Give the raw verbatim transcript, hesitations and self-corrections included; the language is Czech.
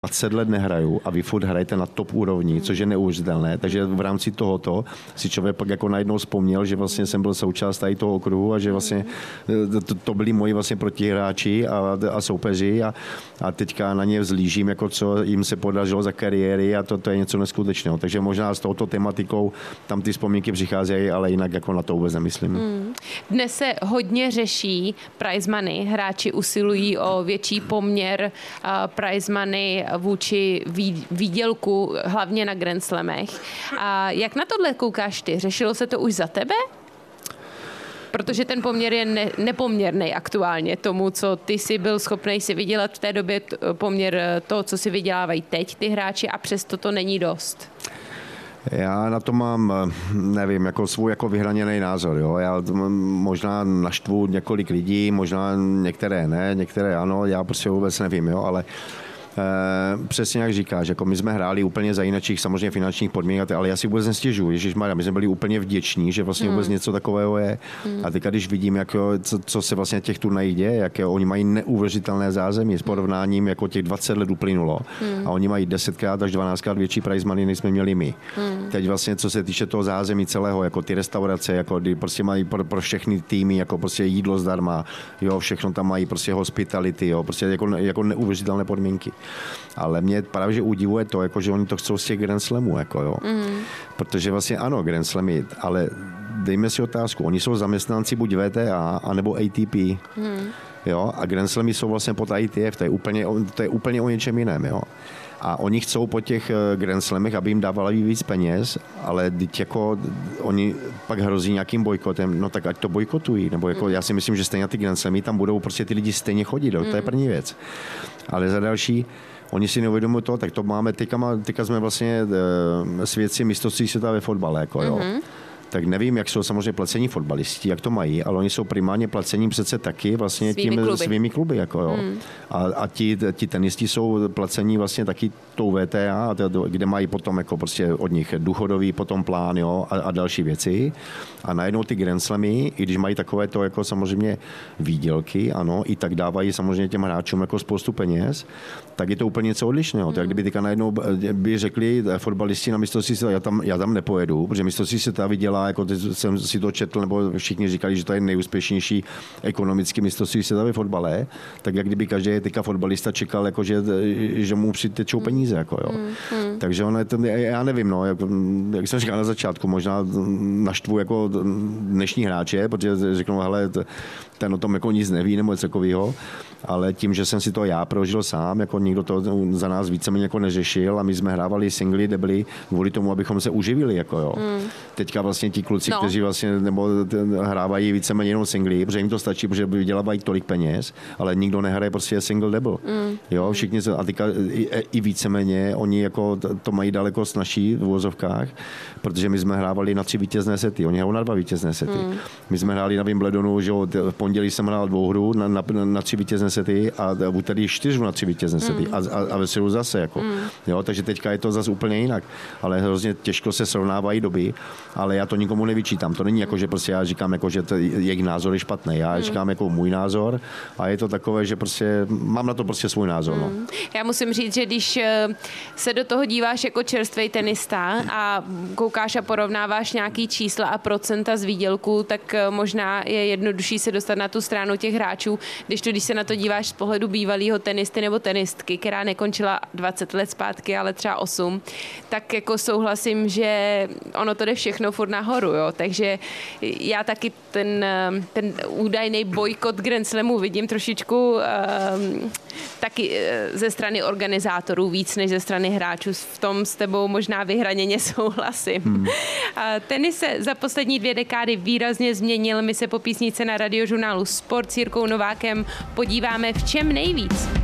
dvacet let nehraju a vy furt hrajete na top úrovni, což je neuvěřitelné. Takže v rámci tohoto si člověk pak jako najednou vzpomněl, že vlastně jsem byl součást tady toho okruhu a že vlastně to, to byli moji vlastně protihráči a, a soupeři a, a teďka na ně vzlížím, jako co jim se podařilo za kariéry a to, to je něco neskutečného. Takže možná s touto tematikou tam ty vzpomínky přicházejí, ale jinak jako na to vůbec nemyslím. Hmm. Dnes se hodně řeší prize money. Hráči usilují o větší poměr uh, prize money vůči výdělku, hlavně na Grand Slamech. A jak na tohle koukáš ty? Řešilo se to už za tebe? Protože ten poměr je ne, nepoměrný aktuálně tomu, co ty jsi byl schopný si vydělat v té době, poměr toho, co si vydělávají teď ty hráči a přesto to není dost. Já na to mám, nevím, jako svůj jako vyhraněný názor. Jo. Já možná naštvu několik lidí, možná některé ne, některé ano, já prostě vůbec nevím, jo, ale Uh, přesně jak říkáš, jako my jsme hráli úplně za jiných samozřejmě finančních podmínek, ale já si vůbec nestěžuji. Ježišmarja, my jsme byli úplně vděční, že vlastně vůbec mm. něco takového je. Mm. A teď, když vidím, jak, co, co se vlastně těch turnajích děje, jak je, oni mají neuvěřitelné zázemí s porovnáním, jako těch dvacet let uplynulo. Mm. A oni mají desetkrát až dvanáctkrát větší prize money, než jsme měli my. Mm. Teď vlastně, co se týče toho zázemí celého, jako ty restaurace, jako kdy prostě mají pro, pro všechny týmy, jako prostě jídlo zdarma, jo, všechno tam mají, prostě hospitality, jo, prostě jako, jako neuvěřitelné podmínky. Ale mě právě že udivuje to, jako, že oni to chcou z těch Grand Slamů, jako, jo. Mm. Protože vlastně ano, Grand Slamy, ale dejme si otázku, oni jsou zaměstnanci buď V T A, anebo A T P, mm. jo, a Grand Slamy jsou vlastně pod I T F, to je úplně, to je úplně o něčem jiném, jo. A oni chcou po těch Grand Slamech, aby jim dávali víc peněz, ale teď jako oni pak hrozí nějakým bojkotem, no tak ať to bojkotují, nebo jako mm. já si myslím, že stejně ty Grand Slamy tam budou prostě ty lidi stejně chodit, mm. to je první věc. Ale za další, oni si neuvědomují to, tak to máme, teďka, má, teďka jsme vlastně e, svědci mistrovství světa ve fotbale, jako jo. Mm-hmm. Tak nevím, jak jsou samozřejmě placení fotbalisti, jak to mají, ale oni jsou primárně placení přece taky vlastně svými tím kluby. svými kluby, jako jo. Mm. A, a ti, ti tenisti jsou placení vlastně taky tou V T A, kde mají potom jako prostě od nich důchodový potom plán, jo, a, a další věci. A najednou ty Grand Slamy, i když mají takové to jako samozřejmě výdělky, ano, i tak dávají samozřejmě těm hráčům jako spoustu peněz, tak je to úplně něco odlišného. Mm. Tak kdyby teďka najednou by řekli fotbalisti na mistrovství světa, já tam, já tam nepojedu, protože mistrovství světa vydělá, jako jsem si to četl, nebo všichni říkali, že to je nejúspěšnější ekonomický mistrovství světa ve fotbale, tak jak kdyby každý teďka fotbalista čekal, jako, že, že mu přitečou peníze. Jako, jo. Mm, mm. Takže ono je to, já nevím, no, jak, jak jsem říkal na začátku, možná naštvu jako dnešní hráče, protože řeknou, hele, ten o tom jako nic neví, nebo něco takového, ale tím, že jsem si to já prožil sám, jako nikdo to za nás víceméně jako neřešil a my jsme hrávali singly, kde byli kvůli tomu, abychom se uživili, jako jo. Mm. Teďka vlastně ti kluci, no. kteří vlastně nebo hrávají víceméně jenom singly, protože jim to stačí, protože vydělávají tolik peněz, ale nikdo nehraje prostě single double. Mm. Jo, všichni se, a teďka i, i víceméně oni jako to mají daleko snažší v uvozovkách, protože my jsme hrávali na tři vítězné sety, oni hrajou na dva vítězné sety. Mm. My jsme hráli na Wimbledonu, že v pondělí jsem hrál dvou hru na, na, na tři vítězné sety a v úterý čtyřu na tři vítězné sety mm. a, a, a ve středu zase. Jako. Mm. Jo, takže teďka je to zase úplně jinak. Ale hrozně těžko se srovnávají doby, ale já to nikomu nevyčítám. To není jako, že prostě já říkám, jako, že to, jejich názor je špatný. Já mm. říkám jako můj názor a je to takové, že prostě mám na to prostě svůj názor. Mm. No. Já musím říct, že když se do toho díváš jako čerstvej tenista a koukáš a porovnáváš nějaký čísla a procenta z výdělku, tak možná je jednodušší se dostat na tu stranu těch hráčů, když to, když se na to díváš z pohledu bývalého tenisty nebo tenistky, která nekončila dvacet let zpátky, ale třeba osm, tak jako souhlasím, že ono to jde všechno furt nahoru, jo. Takže já taky ten, ten údajný bojkot Grand Slamu vidím trošičku um, taky ze strany organizátorů víc než ze strany hráčů. V tom s tebou možná vyhraněně souhlasím. Hmm. Tenis se za poslední dvě dekády výrazně změnil. My se po písničce na radiožurnálu Sport s Jirkou Novákem podíváme, v čem nejvíc.